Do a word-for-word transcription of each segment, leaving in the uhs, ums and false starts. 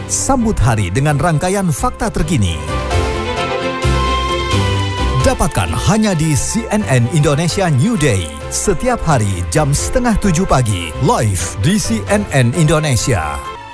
Sambut hari dengan rangkaian fakta terkini. Dapatkan hanya di C N N Indonesia New Day. Setiap hari jam setengah tujuh pagi, live di C N N Indonesia.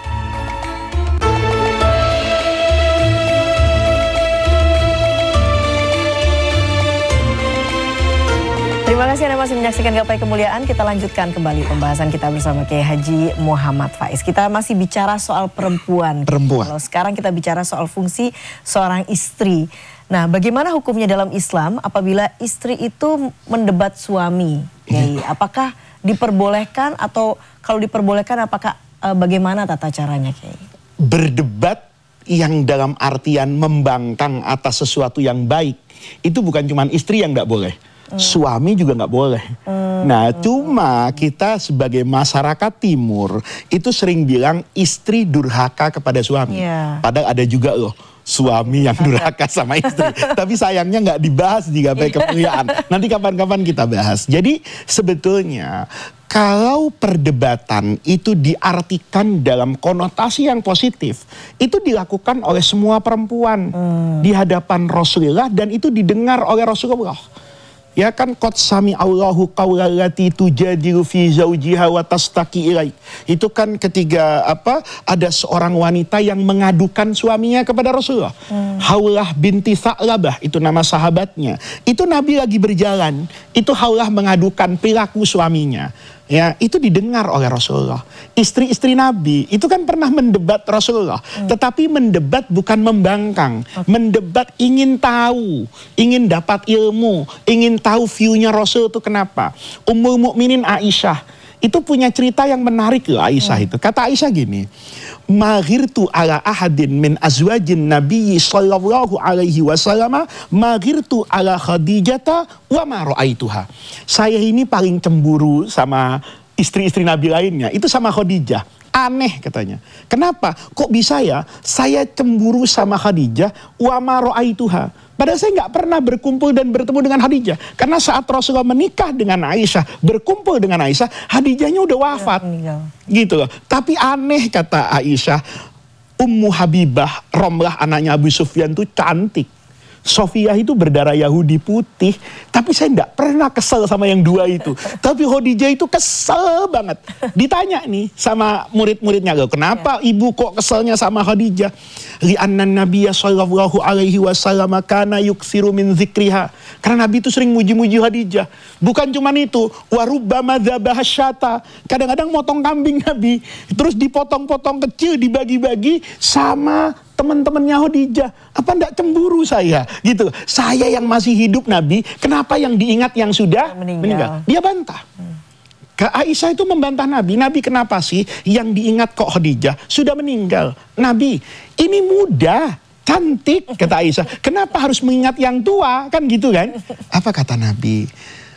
Terima kasih Anda masih menyaksikan Gapai Kemuliaan. Kita lanjutkan kembali pembahasan kita bersama Kiai Haji Muhammad Faiz. Kita masih bicara soal perempuan. Perempuan. Kalau sekarang kita bicara soal fungsi seorang istri. Nah, bagaimana hukumnya dalam Islam apabila istri itu mendebat suami? Kiai, apakah diperbolehkan atau kalau diperbolehkan apakah e, bagaimana tata caranya, Kiai? Berdebat yang dalam artian membangkang atas sesuatu yang baik itu bukan cuma istri yang tidak boleh. Hmm. Suami juga nggak boleh. Hmm. Nah, cuma kita sebagai masyarakat timur itu sering bilang istri durhaka kepada suami. Yeah. Padahal ada juga loh suami yang durhaka sama istri. Tapi sayangnya nggak dibahas di Gapai Kemuliaan. Nanti kapan-kapan kita bahas. Jadi sebetulnya kalau perdebatan itu diartikan dalam konotasi yang positif, itu dilakukan oleh semua perempuan hmm. di hadapan Rasulullah dan itu didengar oleh Rasulullah. Ya kan, qad sami Allahu qaulallati tujadilu fi zaujiha wa tastaqi ilai. Itu kan ketika apa ada seorang wanita yang mengadukan suaminya kepada Rasulullah. Hmm. Haulah binti Sa'labah itu nama sahabatnya. Itu Nabi lagi berjalan, itu Haulah mengadukan perilaku suaminya. Ya, itu didengar oleh Rasulullah. Istri-istri Nabi itu kan pernah mendebat Rasulullah, hmm. tetapi mendebat bukan membangkang. Okay. Mendebat ingin tahu, ingin dapat ilmu, ingin tahu view-nya Rasul itu kenapa. Ummul Mukminin Aisyah itu punya cerita yang menarik loh, Aisyah hmm. itu. Kata Aisyah gini, "Maghirtu ala ahadin min azwajin nabiyyi sallallahu alaihi wasallam, maghirtu ala Khadijata wa ma ra'aituha." Saya ini paling cemburu sama istri-istri Nabi lainnya, itu sama Khadijah. Aneh katanya. Kenapa? Kok bisa ya saya cemburu sama Khadijah wa ma ra'aituha? Padahal saya nggak pernah berkumpul dan bertemu dengan Khadijah. Karena saat Rasulullah menikah dengan Aisyah, berkumpul dengan Aisyah, Khadijahnya udah wafat. Ya, gitu loh. Tapi aneh kata Aisyah, Ummu Habibah, Romlah anaknya Abu Sufyan tuh cantik. Sofiyah itu berdarah Yahudi putih, tapi saya tidak pernah kesel sama yang dua itu. Tapi Khadijah itu kesel banget. Ditanya nih sama murid-muridnya, loh, kenapa ya. ibu kok keselnya sama Khadijah? Li'annan Nabiyya sallallahu alaihi wasallam kana yuksiru min zikriha. Karena Nabi itu sering muji-muji Khadijah. Bukan cuma itu, wa rubbama dzabah syata. Kadang-kadang motong kambing Nabi, terus dipotong-potong kecil, dibagi-bagi sama teman-temannya Khadijah. Apa enggak cemburu saya? Gitu. Saya yang masih hidup Nabi, kenapa yang diingat yang sudah meninggal? meninggal? Dia bantah. Hmm. Ke Aisyah itu membantah Nabi. Nabi kenapa sih yang diingat kok Khadijah? Sudah meninggal. Nabi, ini muda, cantik, kata Aisyah. Kenapa harus mengingat yang tua? Kan gitu kan? Apa kata Nabi?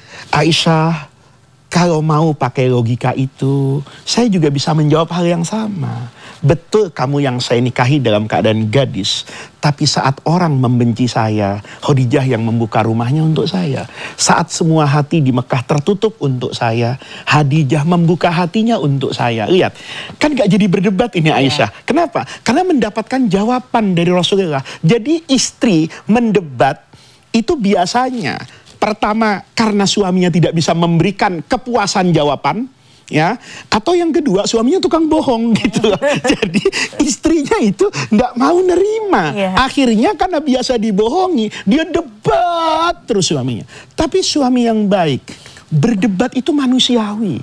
Aisyah, kalau mau pakai logika itu, saya juga bisa menjawab hal yang sama. Betul kamu yang saya nikahi dalam keadaan gadis, tapi saat orang membenci saya, Khadijah yang membuka rumahnya untuk saya. Saat semua hati di Mekah tertutup untuk saya, Khadijah membuka hatinya untuk saya. Lihat, kan gak jadi berdebat ini Aisyah. Ya. Kenapa? Karena mendapatkan jawaban dari Rasulullah. Jadi istri mendebat itu biasanya pertama karena suaminya tidak bisa memberikan kepuasan jawaban, ya, atau yang kedua suaminya tukang bohong gitu. Jadi istrinya itu nggak mau nerima. Yeah. Akhirnya karena biasa dibohongi, dia debat terus suaminya. Tapi suami yang baik berdebat itu manusiawi.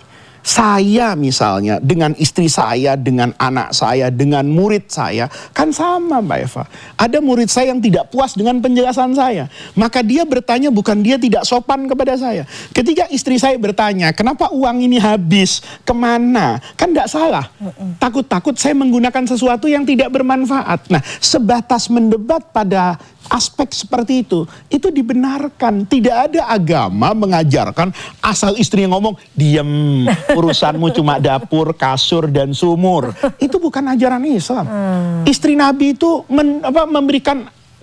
Saya misalnya dengan istri saya, dengan anak saya, dengan murid saya, kan sama Mbak Eva. Ada murid saya yang tidak puas dengan penjelasan saya. Maka dia bertanya, bukan dia tidak sopan kepada saya. Ketika istri saya bertanya, kenapa uang ini habis, kemana? Kan tidak salah. Takut-takut saya menggunakan sesuatu yang tidak bermanfaat. Nah, sebatas mendebat pada aspek seperti itu, itu dibenarkan. Tidak ada agama mengajarkan asal istri yang ngomong, diem, urusanmu cuma dapur, kasur, dan sumur. Itu bukan ajaran Islam. Hmm. Istri Nabi itu men, apa, memberikan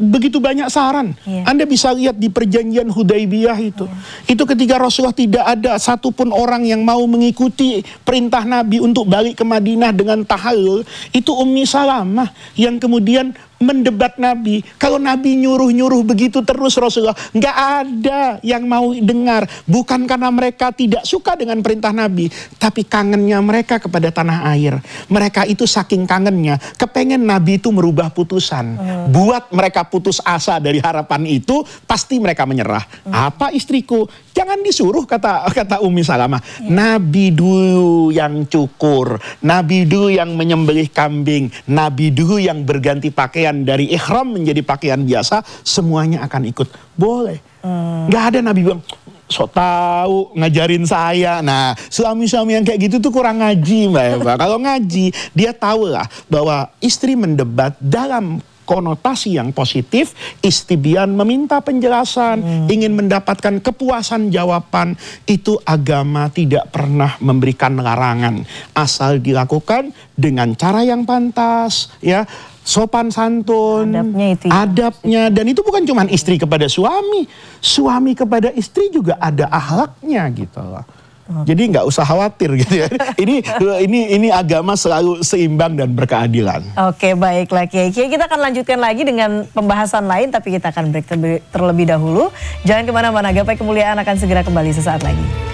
begitu banyak saran. Iya. Anda bisa lihat di perjanjian Hudaibiyah itu. Iya. Itu ketika Rasulullah tidak ada satupun orang yang mau mengikuti perintah Nabi untuk balik ke Madinah dengan tahallul. Itu Ummi Salamah yang kemudian mendebat Nabi. Kalau Nabi nyuruh-nyuruh begitu terus Rasulullah, nggak ada yang mau dengar. Bukan karena mereka tidak suka dengan perintah Nabi, tapi kangennya mereka kepada tanah air. Mereka itu saking kangennya, kepengen Nabi itu merubah putusan. Hmm. Buat mereka putus asa dari harapan itu, pasti mereka menyerah. Hmm. Apa istriku? Jangan disuruh, kata kata Ummi Salamah. Ya. Nabi dulu yang cukur, Nabi dulu yang menyembelih kambing, Nabi dulu yang berganti pakaian dari ihram menjadi pakaian biasa, semuanya akan ikut. Boleh. Hmm. Gak ada Nabi bilang, sok tahu ngajarin saya. Nah, suami-suami yang kayak gitu tuh kurang ngaji, Mbak Eva. Kalau ngaji, dia tahu lah bahwa istri mendebat dalam konotasi yang positif, istibian meminta penjelasan, hmm. ingin mendapatkan kepuasan jawaban, itu agama tidak pernah memberikan larangan, asal dilakukan dengan cara yang pantas, ya, sopan santun, adabnya, itu ya. adabnya, dan itu bukan cuma istri kepada suami, suami kepada istri juga ada akhlaknya gitu loh. Jadi nggak usah khawatir gitu ya. Ini ini ini agama selalu seimbang dan berkeadilan. Oke, baiklah Kiai. Kiai, kita akan lanjutkan lagi dengan pembahasan lain, tapi kita akan break terlebih dahulu. Jangan kemana-mana, Gapai Kemuliaan akan segera kembali sesaat lagi.